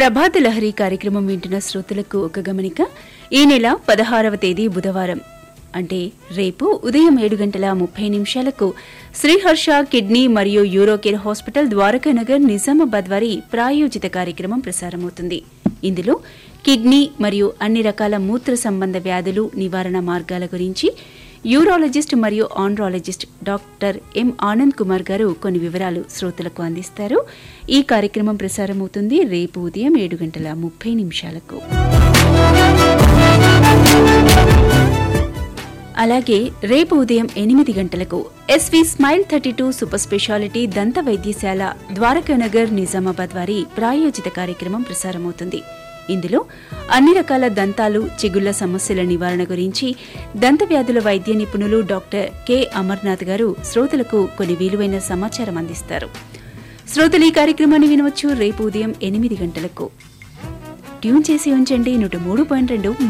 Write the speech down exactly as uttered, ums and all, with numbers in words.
ప్రభాత లహరి కార్యక్రమం వింటున్న శ్రోతలకు ఒక గమనిక. ఈ నెల పదహారవ తేదీ బుధవారం అంటే రేపు ఉదయం ఏడు గంటల ముప్పై నిమిషాలకు శ్రీహర్ష కిడ్నీ మరియు యూరోకేర్ హాస్పిటల్ ద్వారకానగర్ నిజామాబాద్ వారి ప్రాయోజిత కార్యక్రమం ప్రసారమవుతుంది. ఇందులో కిడ్నీ మరియు అన్ని రకాల మూత్ర సంబంధ వ్యాధులు నివారణ మార్గాల గురించి యూరాలజిస్ట్ మరియు andrologist doctor M Anand Kumar గారు కొన్ని వివరాలు శ్రోతలకు అందిస్తారు. ఈ కార్యక్రమం ప్రసారమవుతుంది రేపు ఉదయం ఏడు గంటల ముప్పై నిమిషాలకు. అలాగే రేపు ఉదయం ఎనిమిది గంటలకు SV smile thirty two super speciality దంత వైద్యశాల ద్వారకానగర్ నిజామాబాద్ వారి ప్రాయోజిత కార్యక్రమం ప్రసారమవుతుంది. ఇందులో అన్ని రకాల దంతాలు చిగుళ్ల సమస్యల నివారణ గురించి దంత వ్యాధుల వైద్య నిపుణులు డాక్టర్ కె అమర్నాథ్ గారు శ్రోతలకు కొన్ని విలువైన సమాచారం అందిస్తారు. శ్రోతలు ఈ కార్యక్రమాన్ని వినవచ్చు రేపు ఉదయం ఎనిమిది గంటలకు. ట్యూన్ చేసి ఉంచండి నూట మూడు పాయింట్ రెండు